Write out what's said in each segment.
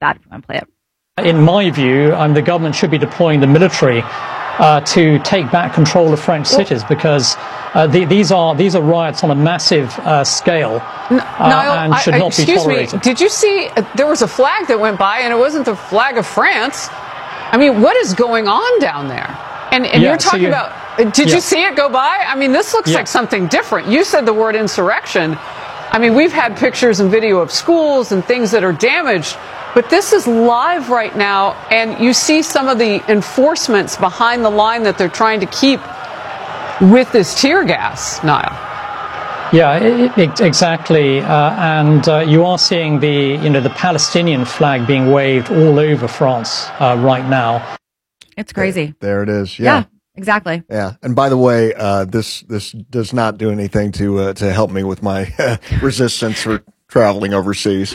that if you want to play it. In my view, the government should be deploying the military to take back control of French cities, because these are riots on a massive scale and should not be tolerated. Excuse me, did you see there was a flag that went by and it wasn't the flag of France? I mean, what is going on down there? And you're talking about, did you see it go by? I mean, this looks like something different. You said the word insurrection. I mean, we've had pictures and video of schools and things that are damaged, but this is live right now, and you see some of the enforcements behind the line that they're trying to keep with this tear gas, Niall. Yeah, exactly. And you are seeing the Palestinian flag being waved all over France right now. It's crazy. There it is. Yeah, exactly. Yeah. And by the way, this does not do anything to help me with my resistance for traveling overseas.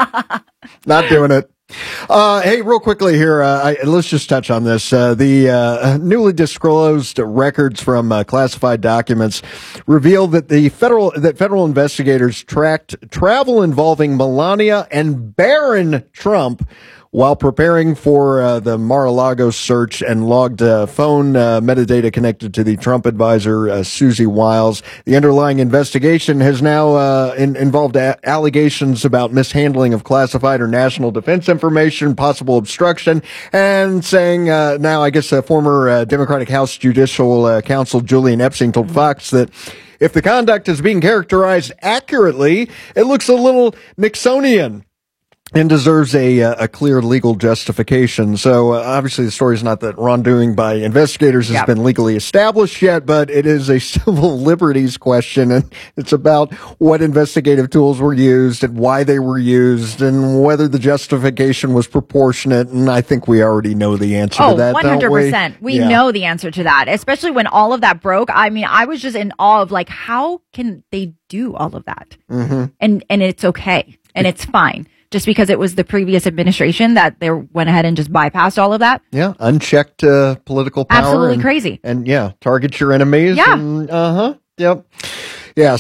Not doing it. Hey, real quickly here, let's just touch on this. The newly disclosed records from classified documents reveal that federal investigators tracked travel involving Melania and Barron Trump while preparing for the Mar-a-Lago search, and logged phone metadata connected to the Trump advisor, Susie Wiles. The underlying investigation has now involved allegations about mishandling of classified or national defense information, possible obstruction, and saying now, I guess, former Democratic House Judicial Counsel Julian Epstein told Fox that if the conduct is being characterized accurately, it looks a little Nixonian and deserves a clear legal justification. So obviously the story is not that wrongdoing by investigators has been legally established yet, but it is a civil liberties question, and it's about what investigative tools were used and why they were used and whether the justification was proportionate. And I think we already know the answer to that. 100%. We know the answer to that, especially when all of that broke. I mean, I was just in awe of, like, how can they do all of that? Mm-hmm. And it's okay. And it's fine. Just because it was the previous administration that they went ahead and just bypassed all of that. Yeah, unchecked political power. Absolutely crazy. And target your enemies. Yeah. And, yep. Yeah,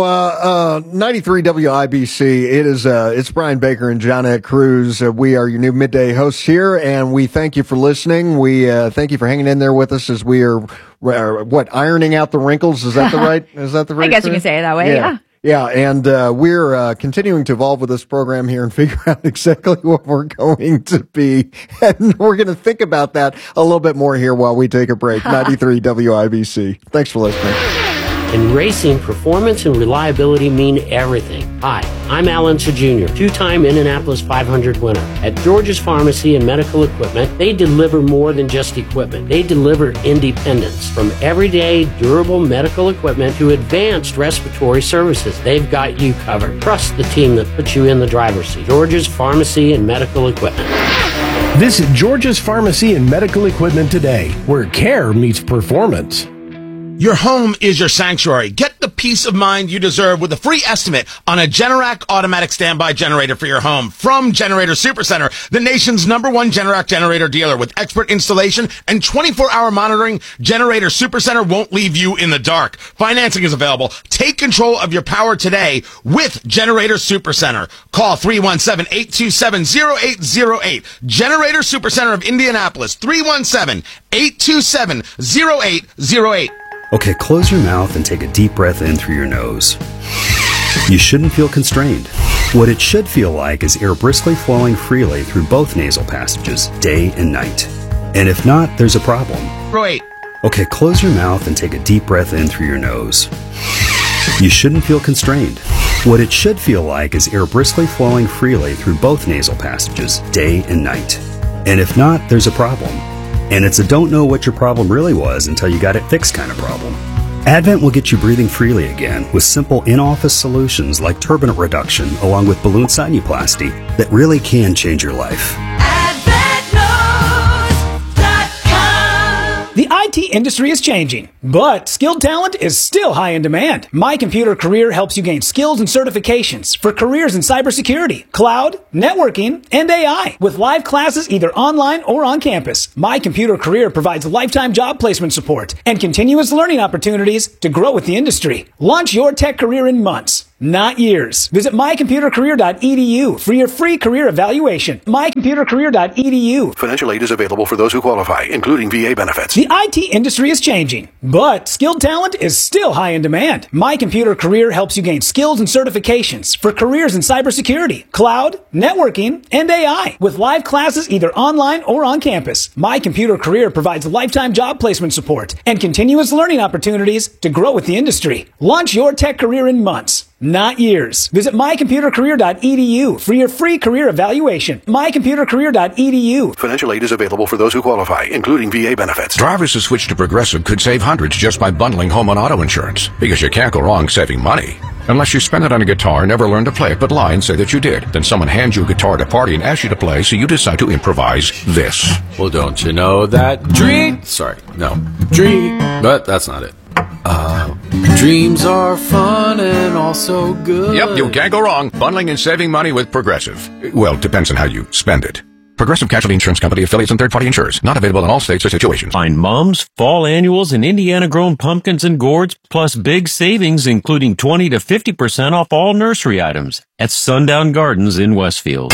so 93 WIBC, it's Brian Baker and Johnette Cruz. We are your new midday hosts here, and we thank you for listening. We thank you for hanging in there with us as we are ironing out the wrinkles. Is that the right? I guess you can say it that way. Yeah. Yeah, and we're continuing to evolve with this program here and figure out exactly what we're going to be. And we're going to think about that a little bit more here while we take a break. 93 WIBC. Thanks for listening. In racing, performance and reliability mean everything. Hi, I'm Alan Jr., two-time Indianapolis 500 winner. At George's Pharmacy and Medical Equipment, they deliver more than just equipment. They deliver independence. From everyday, durable medical equipment to advanced respiratory services, they've got you covered. Trust the team that puts you in the driver's seat. George's Pharmacy and Medical Equipment. Visit George's Pharmacy and Medical Equipment today, where care meets performance. Your home is your sanctuary. Get the peace of mind you deserve with a free estimate on a Generac automatic standby generator for your home from Generator Supercenter, the nation's #1 Generac generator dealer. With expert installation and 24-hour monitoring, Generator Supercenter won't leave you in the dark. Financing is available. Take control of your power today with Generator Supercenter. Call 317-827-0808. Generator Supercenter of Indianapolis, 317-827-0808. Okay, close your mouth and take a deep breath in through your nose. You shouldn't feel constrained. What it should feel like is air briskly flowing freely through both nasal passages, day and night. And if not, there's a problem. Right. Okay, close your mouth and take a deep breath in through your nose. You shouldn't feel constrained. What it should feel like is air briskly flowing freely through both nasal passages, day and night. And if not, there's a problem. And it's a don't know what your problem really was until you got it fixed kind of problem. Advent will get you breathing freely again with simple in-office solutions like turbinate reduction along with balloon sinuplasty that really can change your life. AdventNows.com. The IT industry is changing, but skilled talent is still high in demand. My Computer Career helps you gain skills and certifications for careers in cybersecurity, cloud, networking, and AI. With live classes either online or on campus, My Computer Career provides lifetime job placement support and continuous learning opportunities to grow with the industry. Launch your tech career in months, not years. Visit mycomputercareer.edu for your free career evaluation. mycomputercareer.edu. Financial aid is available for those who qualify, including VA benefits. The IT industry is changing, but skilled talent is still high in demand. My Computer Career helps you gain skills and certifications for careers in cybersecurity, cloud, networking, and AI. With live classes either online or on campus, My Computer Career provides lifetime job placement support and continuous learning opportunities to grow with the industry. Launch your tech career in months, not years. Visit mycomputercareer.edu for your free career evaluation. mycomputercareer.edu. Financial aid is available for those who qualify, including VA benefits. Drivers who switch to Progressive could save hundreds just by bundling home and auto insurance, because you can't go wrong saving money. Unless you spend it on a guitar and never learn to play it but lie and say that you did. Then someone hands you a guitar at a party and asks you to play, so you decide to improvise this. Well, don't you know that but that's not it. Dreams are fun and also good. Yep, you can't go wrong bundling and saving money with Progressive. Well, depends on how you spend it. Progressive Casualty Insurance Company, affiliates, and third-party insurers. Not available in all states or situations. Find Mom's fall annuals and Indiana-grown pumpkins and gourds, plus big savings, including 20 to 50% off all nursery items at Sundown Gardens in Westfield.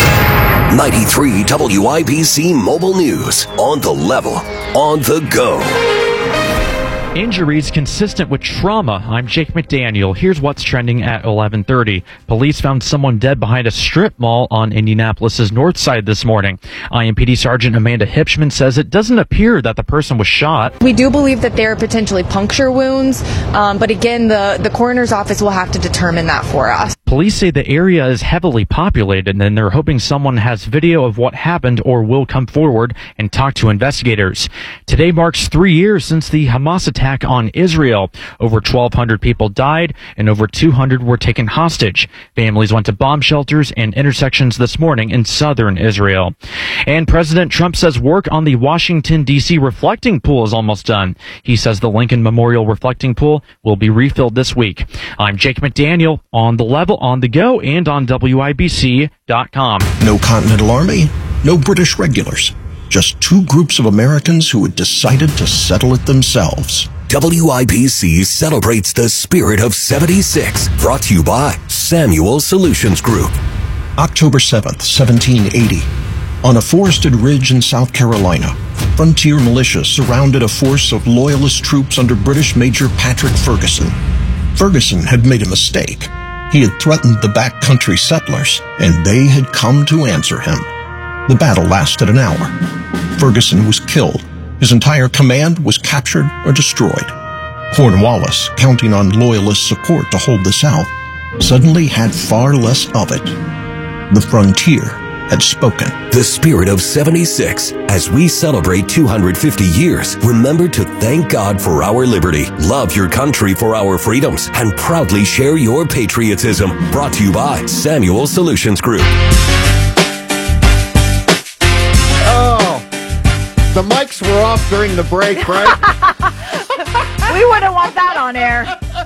93 WIBC Mobile News. On the level. On the go. Injuries consistent with trauma. I'm Jake McDaniel. Here's what's trending at 11:30. Police found someone dead behind a strip mall on Indianapolis's north side this morning. IMPD Sergeant Amanda Hipschman says it doesn't appear that the person was shot. We do believe that there are potentially puncture wounds, but again, the coroner's office will have to determine that for us. Police say the area is heavily populated, and they're hoping someone has video of what happened or will come forward and talk to investigators. Today marks 3 years since the Hamas attack on Israel. Over 1,200 people died and over 200 were taken hostage. Families went to bomb shelters and intersections this morning in southern Israel. And President Trump says work on the Washington, D.C. reflecting pool is almost done. He says the Lincoln Memorial reflecting pool will be refilled this week. I'm Jake McDaniel, on the level, on the go, and on WIBC.com. No Continental Army, no British regulars. Just two groups of Americans who had decided to settle it themselves. WIBC celebrates the spirit of 76. Brought to you by Samuel Solutions Group. October 7th, 1780. On a forested ridge in South Carolina, frontier militia surrounded a force of loyalist troops under British Major Patrick Ferguson. Ferguson had made a mistake. He had threatened the backcountry settlers, and they had come to answer him. The battle lasted an hour. Ferguson was killed. His entire command was captured or destroyed. Cornwallis, counting on loyalist support to hold the South, suddenly had far less of it. The frontier had spoken. The spirit of 76. As we celebrate 250 years, remember to thank God for our liberty, love your country for our freedoms, and proudly share your patriotism. Brought to you by Samuel Solutions Group. Oh, the mics were off during the break, right? We wouldn't want that on air.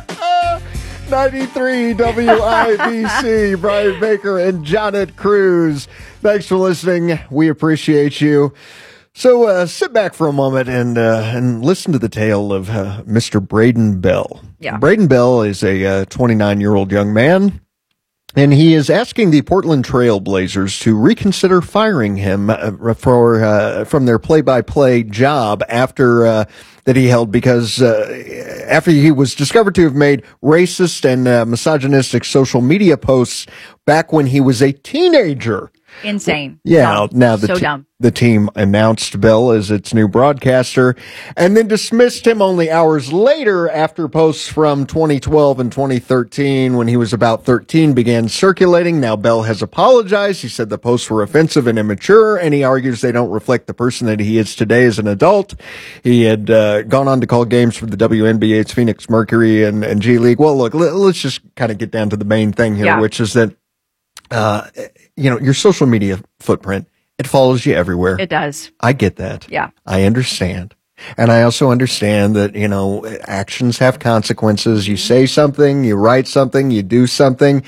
93 WIBC, Brian Baker and Janet Cruz. Thanks for listening. We appreciate you. So sit back for a moment and listen to the tale of Mr. Braden Bell. Yeah. Braden Bell is a 29-year-old young man, and he is asking the Portland Trail Blazers to reconsider firing him from their play-by-play job after that he held because after he was discovered to have made racist and misogynistic social media posts back when he was a teenager. Insane. Yeah, now dumb. The team announced Bell as its new broadcaster and then dismissed him only hours later after posts from 2012 and 2013 when he was about 13 began circulating. Now Bell has apologized. He said the posts were offensive and immature, and he argues they don't reflect the person that he is today as an adult. He had gone on to call games for the WNBA's Phoenix Mercury and G League. Well, look, let's just kind of get down to the main thing here, which is that your social media footprint, it follows you everywhere. It does. I get that. Yeah. I understand. And I also understand that, actions have consequences. You say something, you write something, you do something,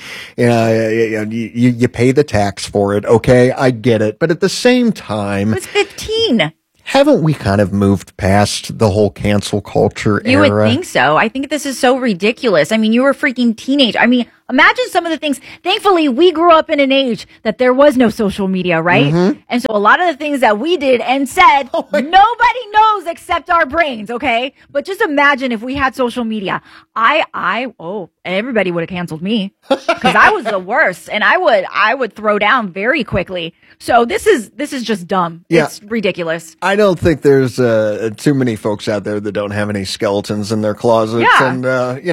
you pay the tax for it. Okay, I get it. But at the same time, it was 15. Haven't we kind of moved past the whole cancel culture era? You would think so. I think this is so ridiculous. I mean, you were a freaking teenage. I mean, imagine some of the things. Thankfully, we grew up in an age that there was no social media, right? Mm-hmm. And so a lot of the things that we did and said, nobody knows except our brains, okay? But just imagine if we had social media. Everybody would have canceled me because I was the worst, and I would throw down very quickly. So this is just dumb. Yeah. It's ridiculous. I don't think there's too many folks out there that don't have any skeletons in their closets. Yeah. And,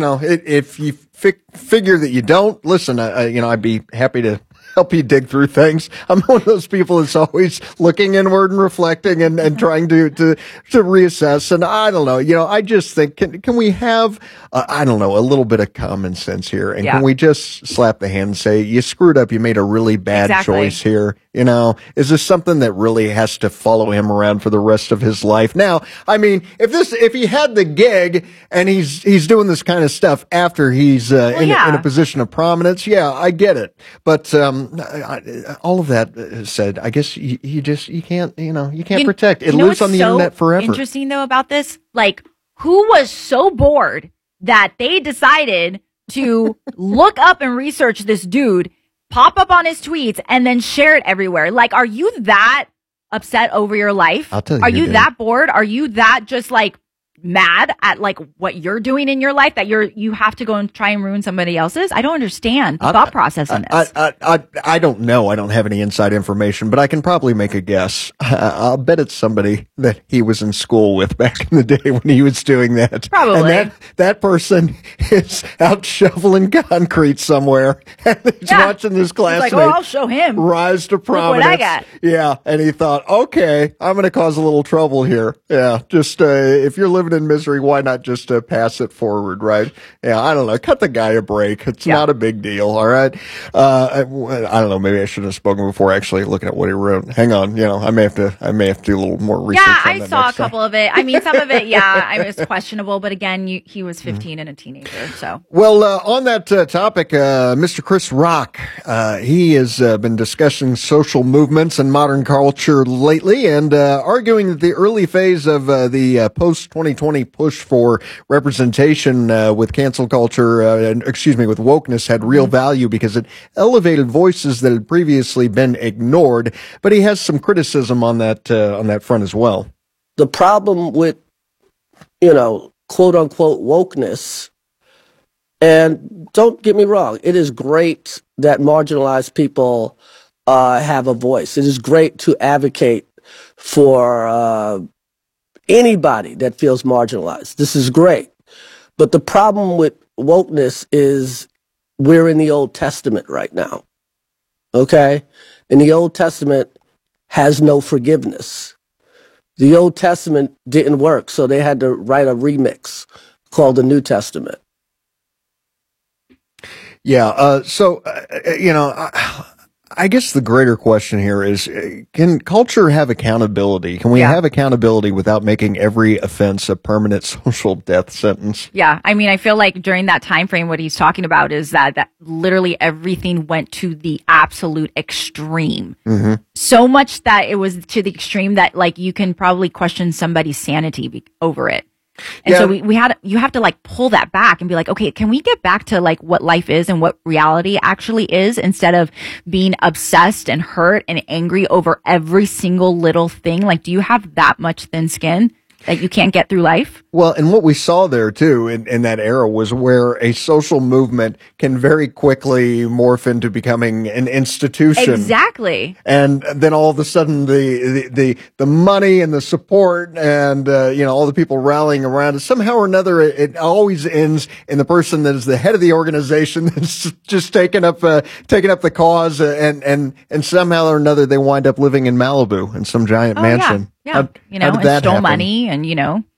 if you figure that you don't, listen, I'd be happy to help you dig through things. I'm one of those people that's always looking inward and reflecting and trying to reassess. And I don't know, I just think, can we have, a little bit of common sense here? And can we just slap the hand and say, you screwed up, you made a really bad choice here? Is this something that really has to follow him around for the rest of his life? Now, I mean, if he had the gig and he's doing this kind of stuff after he's in a position of prominence, I get it. But all of that said, I guess you can't protect. It lives on the internet forever. Interesting though about this, like, who was so bored that they decided to look up and research this dude, pop up on his tweets, and then share it everywhere? Like, are you that upset over your life? I'll tell you. Are you that bored? Are you that just like mad at like what you're doing in your life that you have to go and try and ruin somebody else's? I don't understand the thought process in this. I don't know. I don't have any inside information, but I can probably make a guess. I'll bet it's somebody that he was in school with back in the day when he was doing that. Probably. And that person is out shoveling concrete somewhere, and he's watching this classmate. He's like, I'll show him. Rise to prominence. Look what I got. Yeah, and he thought, okay, I'm going to cause a little trouble here. Yeah, just if you're living in misery, why not just pass it forward, right? Yeah, I don't know. Cut the guy a break. It's not a big deal, all right? I don't know. Maybe I should have spoken before actually looking at what he wrote. Hang on. I may have to do a little more research. Yeah, I saw a couple of it. I mean, some of it, I was questionable, but again, he was 15 and a teenager, so. Well, on that topic, Mr. Chris Rock, he has been discussing social movements and modern culture lately and arguing that the early phase of the post-2020 push for representation with cancel culture, with wokeness had real value because it elevated voices that had previously been ignored. But he has some criticism on that front as well. The problem with, quote unquote wokeness, and don't get me wrong, it is great that marginalized people have a voice. It is great to advocate for anybody that feels marginalized. This is great. But the problem with wokeness is we're in the Old Testament right now. Okay? And the Old Testament has no forgiveness. The Old Testament didn't work, so they had to write a remix called the New Testament. Yeah. I guess the greater question here is, can culture have accountability? Can we have accountability without making every offense a permanent social death sentence? Yeah. I mean, I feel like during that time frame, what he's talking about is that literally everything went to the absolute extreme. Mm-hmm. So much that it was to the extreme that like you can probably question somebody's sanity over it. And so you have to like pull that back and be like, okay, can we get back to like what life is and what reality actually is instead of being obsessed and hurt and angry over every single little thing? Like, do you have that much thin skin that you can't get through life? Well, and what we saw there too in that era was where a social movement can very quickly morph into becoming an institution. Exactly. And then all of a sudden the money and the support and all the people rallying around it, somehow or another it always ends in the person that is the head of the organization that's just taking up the cause and somehow or another they wind up living in Malibu in some giant mansion. Yeah. And stole money and,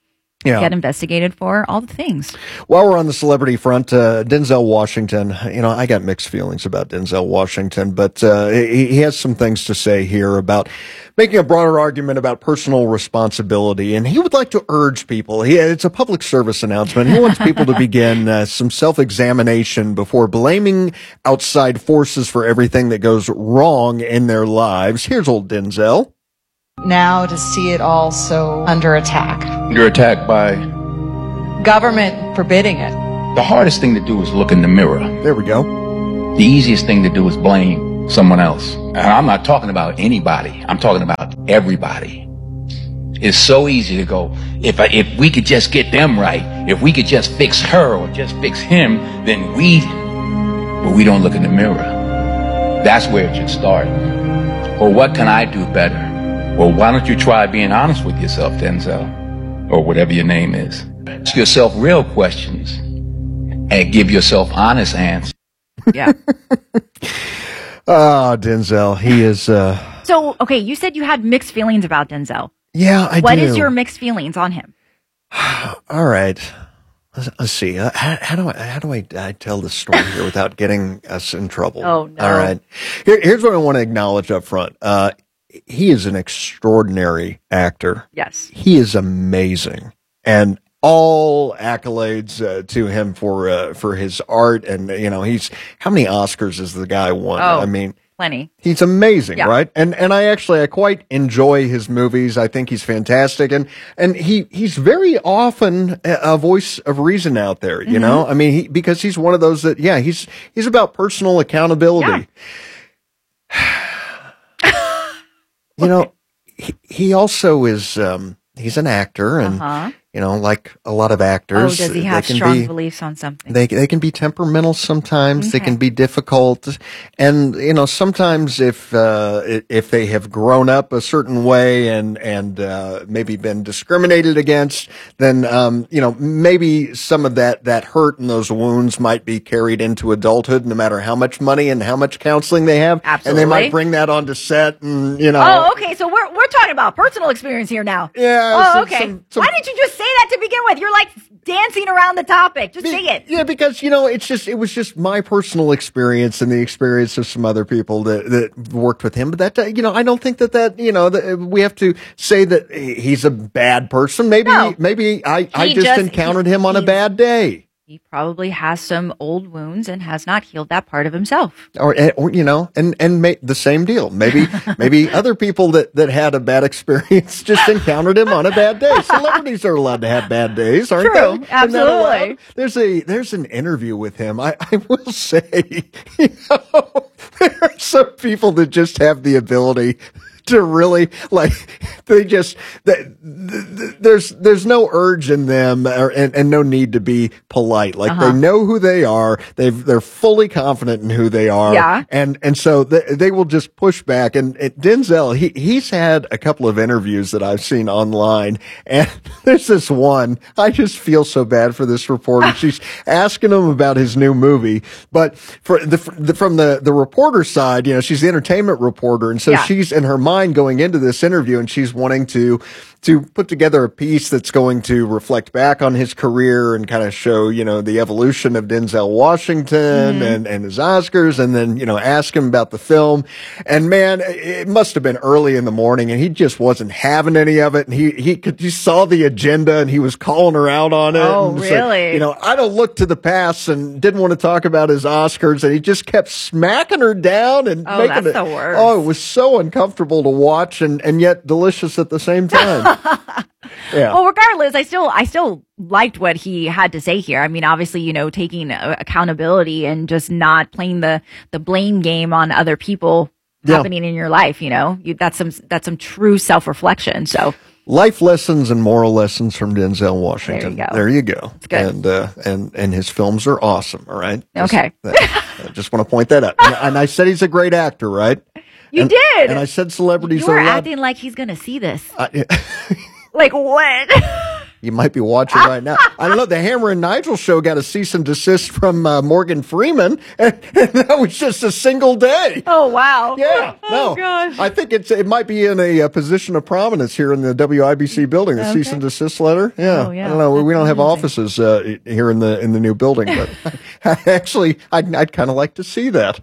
get investigated for all the things. While we're on the celebrity front, Denzel Washington, I got mixed feelings about Denzel Washington, but he has some things to say here about making a broader argument about personal responsibility, and he would like to urge people, it's a public service announcement, he wants people to begin some self-examination before blaming outside forces for everything that goes wrong in their lives. Here's old Denzel. Now to see it all so under attack. You're attacked by? Government forbidding it. The hardest thing to do is look in the mirror. There we go. The easiest thing to do is blame someone else. And I'm not talking about anybody. I'm talking about everybody. It's so easy to go, if we could just get them right, if we could just fix her or just fix him, then but we don't look in the mirror. That's where it should start. Or what can I do better? Well, why don't you try being honest with yourself, Denzel, or whatever your name is? Ask yourself real questions and give yourself honest answers. Yeah. Oh, Denzel, he is... So, okay, you said you had mixed feelings about Denzel. Yeah, I do. What is your mixed feelings on him? All right. Let's see. How do I tell this story here without getting us in trouble? Oh, no. All right. Here's what I want to acknowledge up front. He is an extraordinary actor. Yes. He is amazing. And all accolades to him for his art. And, how many Oscars has the guy won? Oh, I mean, plenty. He's amazing, yeah. right? And I quite enjoy his movies. I think he's fantastic. And he's very often a voice of reason out there, you know? I mean, because he's one of those that, he's about personal accountability. Yeah. He also is, he's an actor and, like a lot of actors. Oh, does he have strong beliefs on something? They can be temperamental sometimes. Okay. They can be difficult. And, sometimes if they have grown up a certain way and maybe been discriminated against, then, maybe some of that hurt and those wounds might be carried into adulthood, no matter how much money and how much counseling they have. Absolutely. And they might bring that onto set and, Oh, okay. So we're talking about personal experience here now. Yeah. Oh, okay. Why didn't you just say that to begin with? You're like dancing around the topic. Just say it. Yeah, because it was just my personal experience and the experience of some other people that worked with him. But that I don't think that we have to say that he's a bad person. Maybe I just encountered him on a bad day. He probably has some old wounds and has not healed that part of himself. Or the same deal. Maybe other people that had a bad experience just encountered him on a bad day. Celebrities are allowed to have bad days, aren't they? True, absolutely. There's an interview with him. I will say, there are some people that just have the ability to really there's no urge in them and no need to be polite. They know who they are. They're fully confident in who they are. Yeah. And so they will just push back. And Denzel, he's had a couple of interviews that I've seen online, and there's this one. I just feel so bad for this reporter. She's asking him about his new movie, but from the reporter side, she's the entertainment reporter, and so she's in her mind going into this interview, and she's wanting to put together a piece that's going to reflect back on his career and kind of show, the evolution of Denzel Washington and his Oscars, and then, ask him about the film. And man, it must have been early in the morning, and he just wasn't having any of it. And he saw the agenda, and he was calling her out on it. Oh, and really? I don't look to the past, and didn't want to talk about his Oscars, and he just kept smacking her down and making that's the worst. Oh, it was so uncomfortable to watch and yet delicious at the same time. Yeah. Well, regardless, I still liked what he had to say here. I mean, obviously, taking accountability and just not playing the blame game on other people happening in your life. That's some true self-reflection. So life lessons and moral lessons from Denzel Washington. There you go. It's good. And his films are awesome. All right. Okay. I just want to point that out. And I said he's a great actor, right? You did. And I said celebrities you were are allowed. acting like he's going to see this. Like what? You might be watching right now. I don't know. The Hammer and Nigel show got a cease and desist from Morgan Freeman, and that was just a single day. Oh, wow. Yeah. Oh, gosh. I think it might be in a position of prominence here in the WIBC building, the cease and desist letter. Yeah. Oh, yeah. I don't know. We don't have offices here in the new building, but actually, I'd kind of like to see that.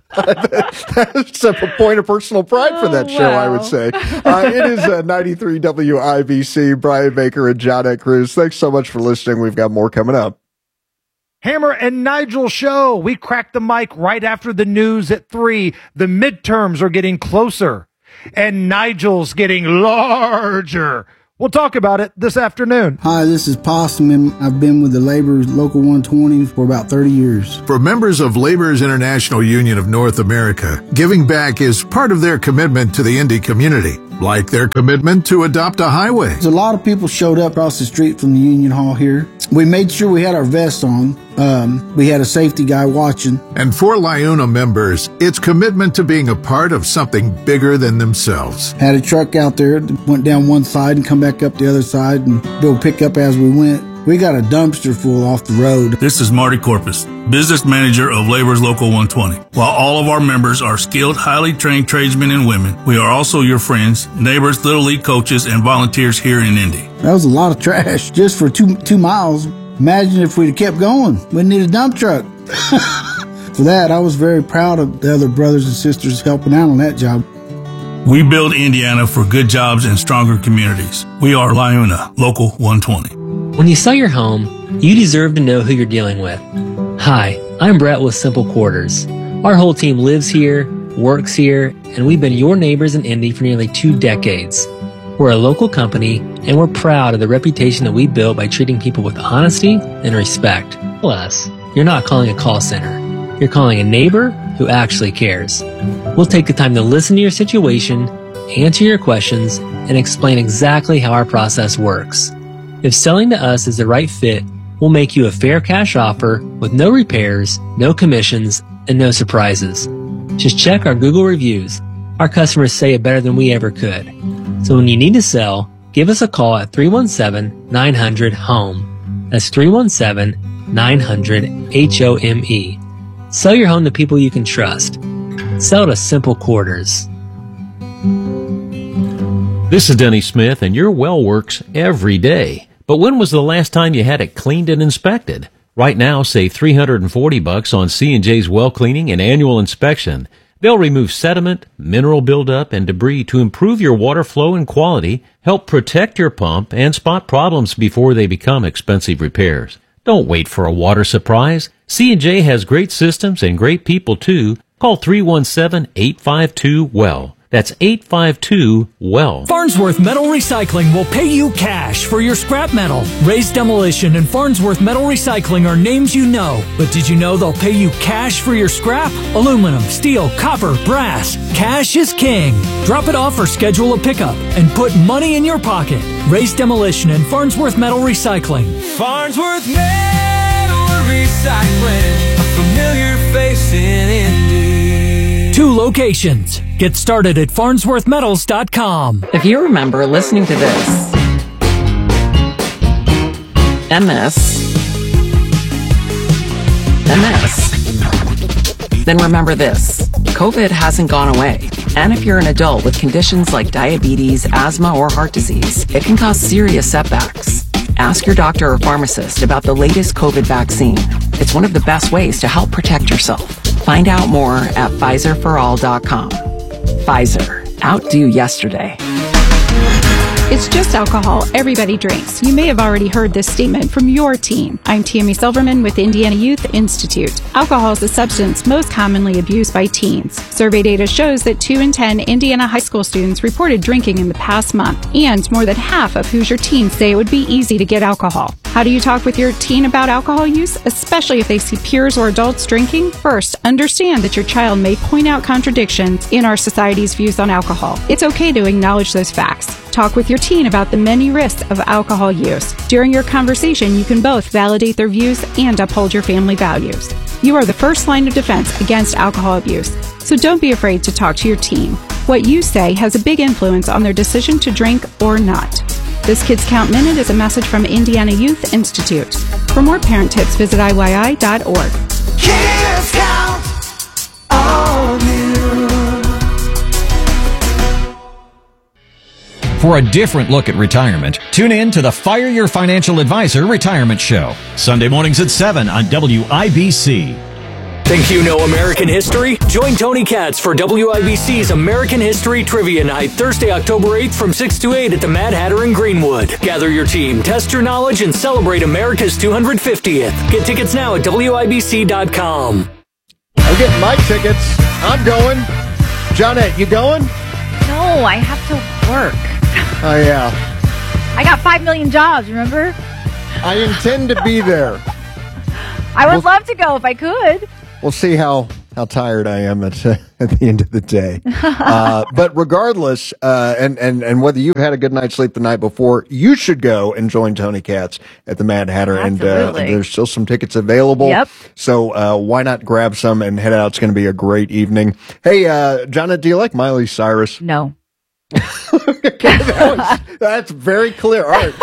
That's a point of personal pride for that show, I would say. It is 93 WIBC. Brian Baker and John Cruz. Thanks so much for listening. We've got more coming up. Hammer and Nigel show. We crack the mic right after the news at 3. The midterms are getting closer, and Nigel's getting larger. We'll talk about it this afternoon. Hi, this is Possum, and I've been with the Laborers Local 120 for about 30 years. For members of Laborers International Union of North America, giving back is part of their commitment to the Indy community, like their commitment to adopt a highway. A lot of people showed up across the street from the Union Hall here. We made sure we had our vests on. We had a safety guy watching. And for LIUNA members, it's commitment to being a part of something bigger than themselves. Had a truck out there that went down one side and come back up the other side, and we'll pick up as we went. We got a dumpster full off the road. This is Marty Corpus, business manager of Laborers Local 120. While all of our members are skilled, highly trained tradesmen and women, we are also your friends, neighbors, Little League coaches, and volunteers here in Indy. That was a lot of trash just for two miles. Imagine if we'd have kept going. We'd need a dump truck. For that, I was very proud of the other brothers and sisters helping out on that job. We build Indiana for good jobs and stronger communities. We are LIUNA Local 120. When you sell your home, you deserve to know who you're dealing with. Hi, I'm Brett with Simple Quarters. Our whole team lives here, works here, and we've been your neighbors in Indy for nearly 2 decades. We're a local company, and we're proud of the reputation that we built by treating people with honesty and respect. Plus, you're not calling a call center. You're calling a neighbor who actually cares. We'll take the time to listen to your situation, answer your questions, and explain exactly how our process works. If selling to us is the right fit, we'll make you a fair cash offer with no repairs, no commissions, and no surprises. Just check our Google reviews. Our customers say it better than we ever could. So when you need to sell, give us a call at 317-900-HOME. That's 317-900-HOME. Sell your home to people you can trust. Sell to Simple Quarters. This is Denny Smith, and your well works every day. But when was the last time you had it cleaned and inspected? Right now, save $340 on C&J's well cleaning and annual inspection. They'll remove sediment, mineral buildup, and debris to improve your water flow and quality, help protect your pump, and spot problems before they become expensive repairs. Don't wait for a water surprise. C&J has great systems and great people, too. Call 317-852-WELL. That's 852-WELL. Farnsworth Metal Recycling will pay you cash for your scrap metal. Raised Demolition and Farnsworth Metal Recycling are names you know. But did you know they'll pay you cash for your scrap? Aluminum, steel, copper, brass. Cash is king. Drop it off or schedule a pickup and put money in your pocket. Raised Demolition and Farnsworth Metal Recycling. Farnsworth Metal Recycling, a familiar face in Indy. 2 locations. Get started at farnsworthmetals.com. If you remember listening to this, and this, then remember this. COVID hasn't gone away. And if you're an adult with conditions like diabetes, asthma, or heart disease, it can cause serious setbacks. Ask your doctor or pharmacist about the latest COVID vaccine. It's one of the best ways to help protect yourself. Find out more at PfizerForAll.com. Pfizer. Outdo yesterday. It's just alcohol. Everybody drinks. You may have already heard this statement from your teen. I'm Tammy Silverman with Indiana Youth Institute. Alcohol is the substance most commonly abused by teens. Survey data shows that 2 in 10 Indiana high school students reported drinking in the past month, and more than half of Hoosier teens say it would be easy to get alcohol. How do you talk with your teen about alcohol use, especially if they see peers or adults drinking? First, understand that your child may point out contradictions in our society's views on alcohol. It's okay to acknowledge those facts. Talk with your teen about the many risks of alcohol use. During your conversation, you can both validate their views and uphold your family values. You are the first line of defense against alcohol abuse, so don't be afraid to talk to your teen. What you say has a big influence on their decision to drink or not. This Kids Count Minute is a message from Indiana Youth Institute. For more parent tips, visit IYI.org. Kids count on you. For a different look at retirement, tune in to the Fire Your Financial Advisor Retirement Show. Sunday mornings at 7 on WIBC. Think you know American history? Join Tony Katz for WIBC's American History Trivia Night, Thursday, October 8th from 6 to 8 at the Mad Hatter in Greenwood. Gather your team, test your knowledge, and celebrate America's 250th. Get tickets now at WIBC.com. I'm getting my tickets. I'm going. Johnette, you going? No, I have to work. Oh, yeah. I got 5 million jobs, remember? I intend to be there. I would love to go if I could. We'll see how tired I am at the end of the day. But regardless, and whether you've had a good night's sleep the night before, you should go and join Tony Katz at the Mad Hatter. Absolutely. And there's still some tickets available. Yep. So why not grab some and head out? It's going to be a great evening. Hey, Jonna, do you like Miley Cyrus? No. That's very clear. All right.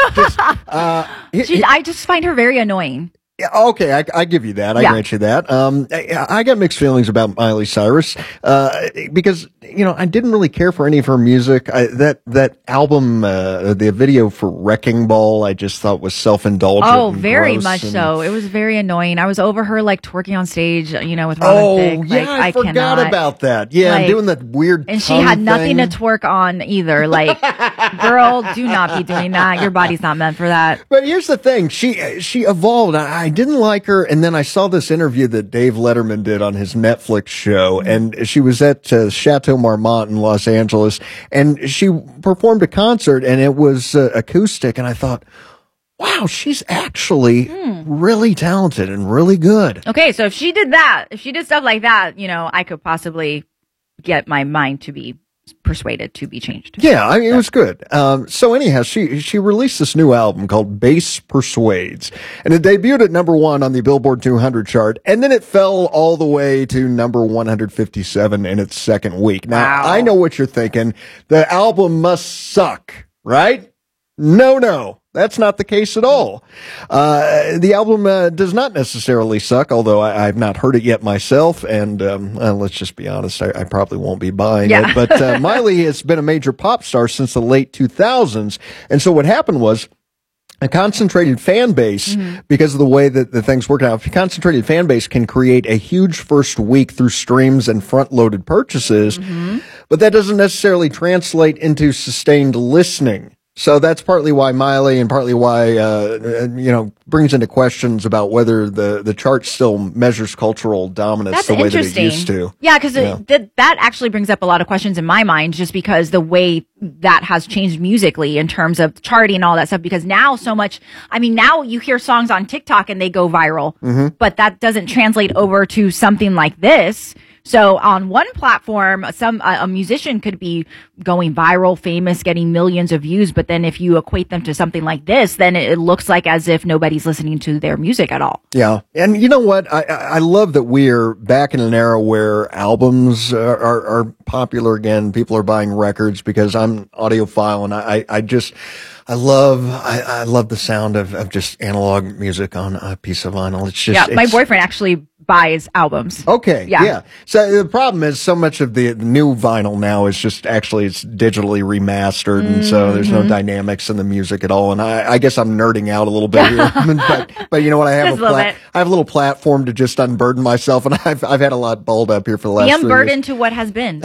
I just find her very annoying. Yeah, okay, I give you that. I grant you that. I got mixed feelings about Miley Cyrus because I didn't really care for any of her music. That album, the video for Wrecking Ball, I just thought was self-indulgent. Oh, very much so. It was very annoying. I was over her twerking on stage, with Robin Thicke. Yeah, I forgot about that. Yeah, I'm doing that weird. And she had nothing to twerk on either. Girl, do not be doing that. Your body's not meant for that. But here's the thing: she evolved. I didn't like her, and then I saw this interview that Dave Letterman did on his Netflix show, and she was at Chateau Marmont in Los Angeles, and she performed a concert, and it was acoustic, and I thought, wow, she's actually really talented and really good. Okay, so if she did stuff like that, I could possibly get my mind to be persuaded to be changed. Yeah, it was good. So anyhow, she released this new album called Bass Persuades, and it debuted at number 1 on the Billboard 200 chart, and then it fell all the way to number 157 in its second week. Now, I know what you're thinking. The album must suck, right? No. That's not the case at all. The album does not necessarily suck, although I've not heard it yet myself, and let's just be honest, I probably won't be buying it. But Miley has been a major pop star since the late 2000s, and so what happened was a concentrated fan base, because of the way that the things work out, a concentrated fan base can create a huge first week through streams and front-loaded purchases, but that doesn't necessarily translate into sustained listening. So that's partly why Miley, and partly why, brings into questions about whether the chart still measures cultural dominance the way that it used to. Yeah, because that actually brings up a lot of questions in my mind, just because the way that has changed musically in terms of charting and all that stuff. Because now now you hear songs on TikTok and they go viral, but that doesn't translate over to something like this. So on one platform, a musician could be going viral, famous, getting millions of views, but then if you equate them to something like this, then it looks like as if nobody's listening to their music at all. Yeah. And you know what? I love that we're back in an era where albums are popular again. People are buying records, because I'm an audiophile, and I love the sound of just analog music on a piece of vinyl. It's just, my boyfriend actually buys albums. Okay. Yeah. So the problem is, so much of the new vinyl now is just actually it's digitally remastered, and so there's no dynamics in the music at all. And I guess I'm nerding out a little bit here, but you know what? I have I have a little platform to just unburden myself, and I've had a lot balled up here for the last 3 years. Be unburdened to what has been.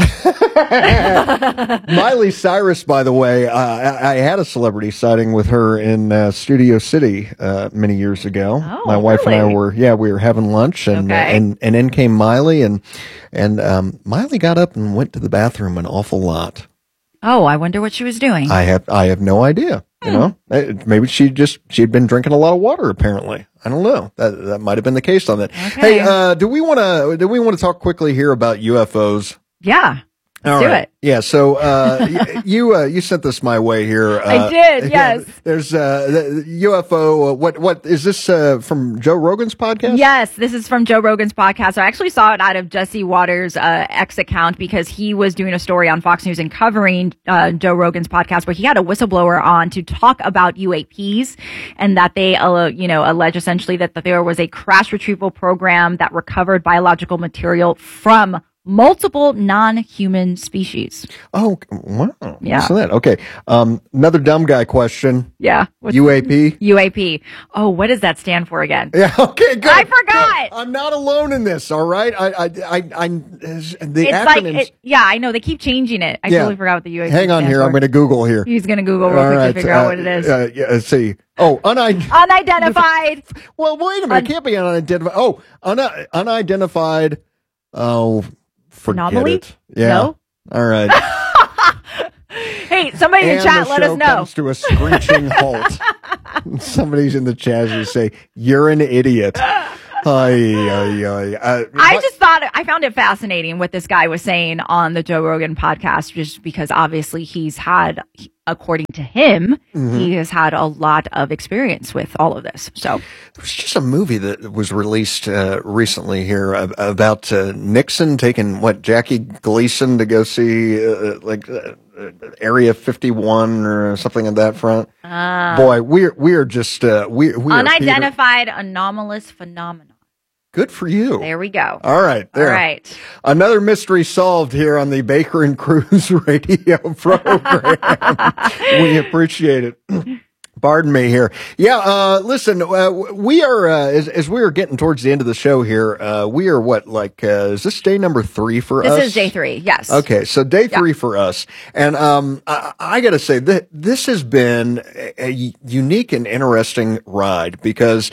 Miley Cyrus, by the way, I had a celebrity sighting with her in Studio City many years ago. Oh, my wife and I we were having lunch, and and in came Miley, and Miley got up and went to the bathroom an awful lot. Oh, I wonder what she was doing. I have no idea. You know, maybe she'd been drinking a lot of water. Apparently, I don't know. That might have been the case on that. Okay. Hey, do we want to talk quickly here about UFOs? Yeah. Let's do it. Yeah. So you sent this my way here. I did. Yes. There's the UFO. What is this from Joe Rogan's podcast? Yes, this is from Joe Rogan's podcast. I actually saw it out of Jesse Waters' X account because he was doing a story on Fox News and covering Joe Rogan's podcast where he had a whistleblower on to talk about UAPs and that they, allege essentially that there was a crash retrieval program that recovered biological material from multiple non-human species. Oh, wow. Yeah. So that, okay. Another dumb guy question. Yeah. UAP? UAP. Oh, what does that stand for again? Yeah, okay, good. I forgot. Good. I'm not alone in this, all right? The it's acronyms. I know. They keep changing it. I totally forgot what the UAP Hang on stands here. for. I'm going to Google here. He's going to Google real quick to figure out what it is. Let's see. Oh, unidentified. Well, wait a minute. It can't be unidentified. Oh, unidentified. Oh, forget anomaly? It. Yeah. No? All right. Hey, somebody in the chat, let us know. Comes to a screeching halt. Somebody's in the chat who say, "You're an idiot." I found it fascinating what this guy was saying on the Joe Rogan podcast, just because obviously he's had, according to him, he has had a lot of experience with all of this. So there was just a movie that was released recently here about Nixon taking Jackie Gleason to go see Area 51 or something on that front. Boy, we're just we unidentified anomalous phenomenon. Good for you. There we go. All right. There. All right. Another mystery solved here on the Baker and Cruz radio program. We appreciate it. Pardon me here. Yeah, listen, we are, as we are getting towards the end of the show here, we are is this day number 3 for us? This is day 3, yes. Okay, so day 3 for us. And I got to say that this has been a unique and interesting ride because,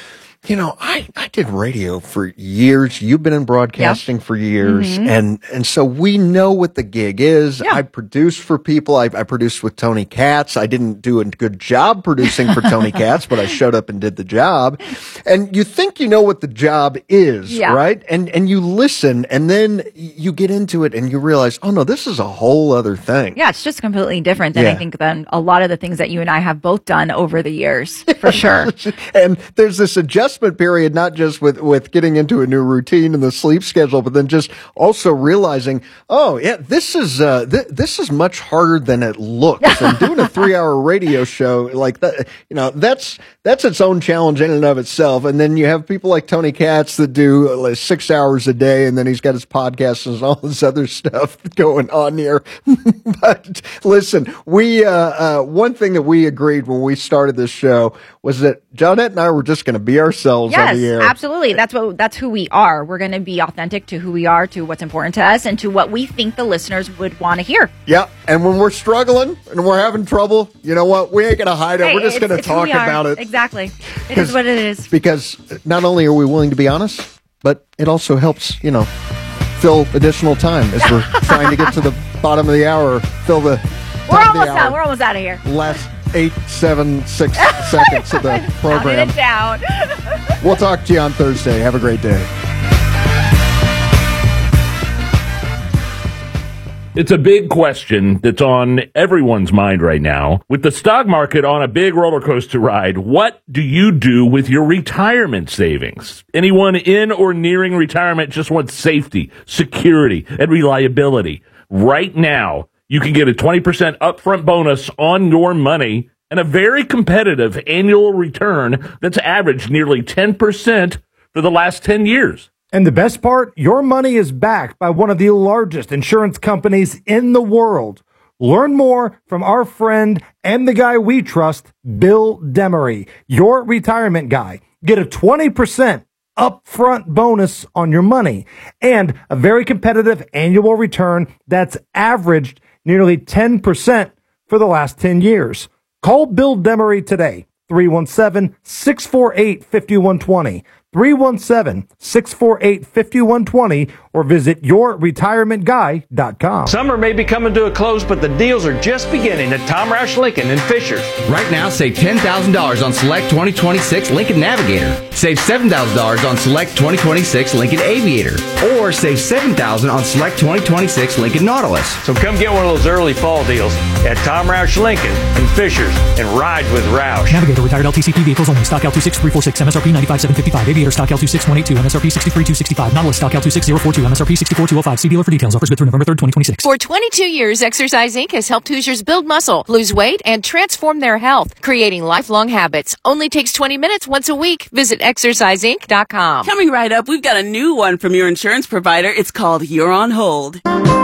I did radio for years. You've been in broadcasting for years. And so we know what the gig is. I produced for people. I produced with Tony Katz. I didn't do a good job producing for Tony Katz, but I showed up and did the job. And you think you know what the job is, right? And you listen and then you get into it and you realize, oh no, this is a whole other thing. Yeah, it's just completely different than I think than a lot of the things that you and I have both done over the years, for sure. And there's this adjustment period, not just with getting into a new routine and the sleep schedule, but then just also realizing, oh yeah, this is much harder than it looks. And doing a 3-hour radio show like that, that's its own challenge in and of itself. And then you have people like Tony Katz that do 6 hours a day, and then he's got his podcast and all this other stuff going on here. But listen, we one thing that we agreed when we started this show was that Johnette and I were just going to be ourselves on the air. Yes, absolutely. That's who we are. We're going to be authentic to who we are, to what's important to us, and to what we think the listeners would want to hear. Yeah, and when we're struggling and we're having trouble, you know what? We ain't going to hide it. We're just going to talk about it. Exactly. It is what it is. Because not only are we willing to be honest, but it also helps, fill additional time as we're trying to get to the bottom of the hour, fill the We're almost done. We're almost out of here. Last 8-7-6 seconds of the program. Counting it down. We'll talk to you on Thursday. Have a great day. It's a big question that's on everyone's mind right now. With the stock market on a big roller coaster ride, what do you do with your retirement savings? Anyone in or nearing retirement just wants safety, security, and reliability. Right now, you can get a 20% upfront bonus on your money and a very competitive annual return that's averaged nearly 10% for the last 10 years. And the best part, your money is backed by one of the largest insurance companies in the world. Learn more from our friend and the guy we trust, Bill Demery, your retirement guy. Get a 20% upfront bonus on your money and a very competitive annual return that's averaged nearly 10% for the last 10 years. Call Bill Demery today, 317-648-5120. 317-648-5120 or visit yourretirementguy.com. Summer may be coming to a close, but the deals are just beginning at Tom Roush Lincoln in Fishers. Right now, save $10,000 on select 2026 Lincoln Navigator. Save $7,000 on select 2026 Lincoln Aviator. Or save $7,000 on select 2026 Lincoln Nautilus. So come get one of those early fall deals at Tom Roush Lincoln in Fishers and ride with Roush. Navigator retired LTCP vehicles only. Stock L26346, MSRP 95,755. Aviator stock L26182, MSRP 63265. Nautilus stock L26042, MSRP 64205. See dealer for details. Offers good through November 3rd, 2026. For 22 years, Exercise Inc. has helped Hoosiers build muscle, lose weight, and transform their health, creating lifelong habits. Only takes 20 minutes once a week. Visit exerciseinc.com. Coming right up, we've got a new one from your insurance provider. It's called You're on Hold.